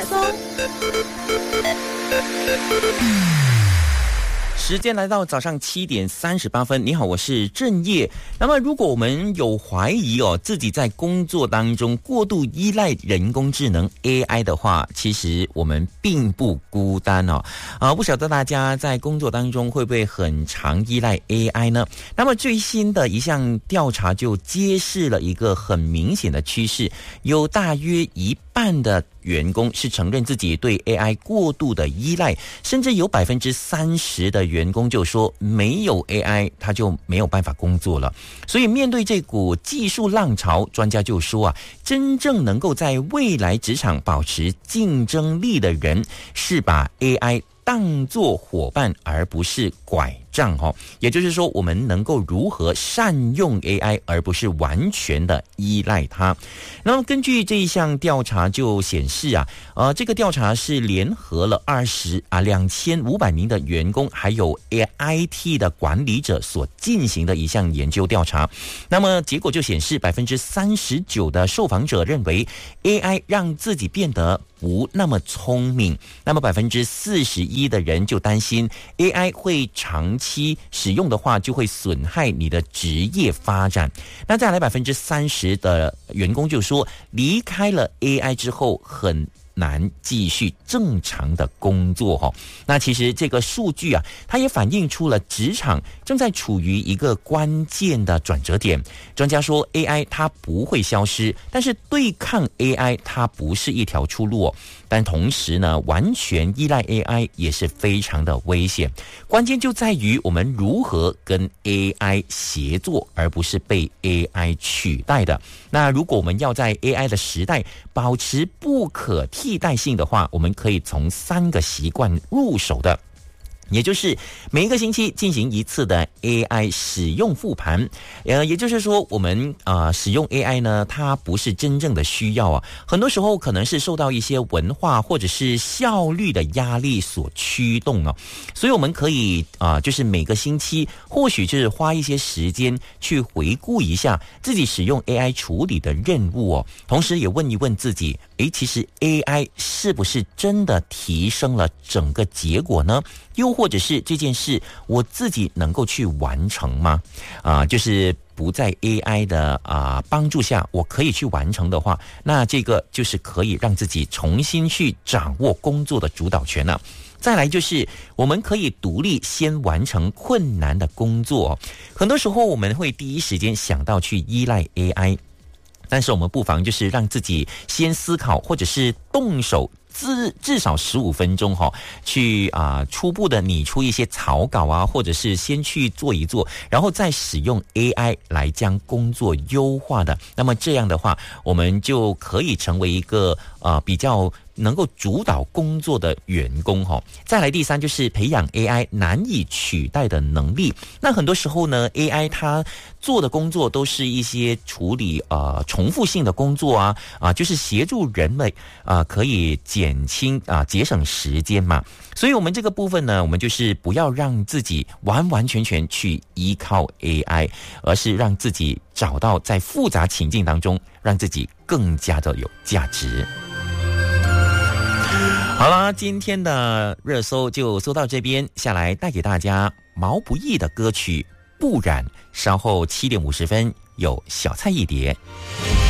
热搜。 时间来到早上7点38分，你好，我是郑业。那么如果我们有怀疑自己在工作当中过度依赖人工智能 AI 的话，其实我们并不孤单不晓得大家在工作当中会不会很常依赖 AI 呢？那么最新的一项调查就揭示了一个很明显的趋势，有大约一半的员工是承认自己对 AI 过度的依赖，甚至有30%的员工就说没有 AI 他就没有办法工作了。所以面对这股技术浪潮，专家就说真正能够在未来职场保持竞争力的人是把 AI当作伙伴而不是拐杖也就是说我们能够如何善用 AI 而不是完全的依赖它。那么根据这一项调查就显示这个调查是联合了2500名的员工还有 IT 的管理者所进行的一项研究调查。那么结果就显示 39% 的受访者认为 AI 让自己变得不那么聪明，那么 41% 的人就担心 AI 会长期使用的话就会损害你的职业发展。那再来 30% 的员工就说离开了 AI 之后很难继续正常的工作那其实这个数据它也反映出了职场正在处于一个关键的转折点。专家说 AI 它不会消失，但是对抗 AI 它不是一条出路但同时呢，完全依赖 AI 也是非常的危险。关键就在于我们如何跟 AI 协作，而不是被 AI 取代的。那如果我们要在 AI 的时代保持不可替代性的话，我们可以从3个习惯入手的。也就是每一个星期进行一次的 AI 使用复盘，也就是说我们使用 AI 呢，它不是真正的需要很多时候可能是受到一些文化或者是效率的压力所驱动所以我们可以就是每个星期或许就是花一些时间去回顾一下自己使用 AI 处理的任务同时也问一问自己，其实 AI 是不是真的提升了整个结果呢？又或者是这件事我自己能够去完成吗？就是不在 AI 的帮助下我可以去完成的话，那这个就是可以让自己重新去掌握工作的主导权了。再来就是我们可以独立先完成困难的工作很多时候我们会第一时间想到去依赖 AI， 但是我们不妨就是让自己先思考，或者是动手至少15分钟去初步的拟出一些草稿或者是先去做一做，然后再使用 AI 来将工作优化的。那么这样的话，我们就可以成为一个比较能够主导工作的员工再来第3就是培养 AI 难以取代的能力。那很多时候呢 AI 它做的工作都是一些处理重复性的工作就是协助人类可以减轻节省时间嘛。所以我们这个部分呢，我们就是不要让自己完完全全去依靠 AI， 而是让自己找到在复杂情境当中让自己更加的有价值。好啦，今天的热搜就搜到这边，下来带给大家毛不易的歌曲《不染》，稍后7点50分有小菜一碟。